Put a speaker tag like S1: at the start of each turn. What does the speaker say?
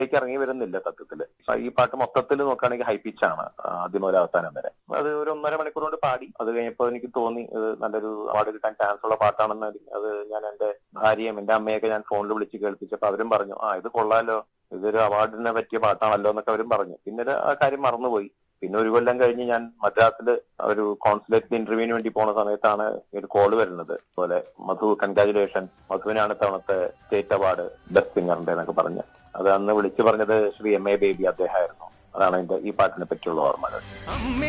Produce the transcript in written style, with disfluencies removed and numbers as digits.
S1: ഇറങ്ങി വരുന്നില്ല സത്യത്തില്. ഈ പാട്ട് മൊത്തത്തിൽ നോക്കുകയാണെങ്കിൽ ഹൈ പിച്ചാണ് ആദ്യം മുതൽ അവസാനം വരെ. അത് ഒരു 1.5 മണിക്കൂർ കൊണ്ട് പാടി. അത് കഴിഞ്ഞപ്പോൾ എനിക്ക് തോന്നി ഇത് നല്ലൊരു അവാർഡ് കിട്ടാൻ ചാൻസ് ഉള്ള പാട്ടാണെന്ന്. അത് ഞാൻ എന്റെ ഭാര്യയും എന്റെ അമ്മയൊക്കെ ഞാൻ ഫോണിൽ വിളിച്ച് കേൾപ്പിച്ചപ്പോൾ അവരും പറഞ്ഞു, ഇത് കൊള്ളാലോ, ഇതൊരു അവാർഡിനെ പറ്റിയ പാട്ടാണല്ലോ എന്നൊക്കെ അവരും പറഞ്ഞു. പിന്നീട് ആ കാര്യം മറന്നുപോയി. പിന്നെ 1 കൊല്ലം കഴിഞ്ഞ് ഞാൻ മദ്രാസില് ഒരു കോൺസുലേറ്റ് ഇന്റർവ്യൂവിന് വേണ്ടി പോണ സമയത്താണ് ഒരു കോള് വരുന്നത്. അതുപോലെ മധു, കൺഗ്രാജുലേഷൻ, മധുവിനാണ് തവണത്തെ സ്റ്റേറ്റ് അവാർഡ് ബെസ്റ്റ് സിംഗറിന്റെ എന്നൊക്കെ പറഞ്ഞ്. അത് അന്ന് വിളിച്ചു പറഞ്ഞത് ശ്രീ എം എ ബേബി അദ്ദേഹമായിരുന്നു. അതാണ് ഈ പാട്ടിനെ പറ്റിയുള്ള ഓർമ്മകൾ.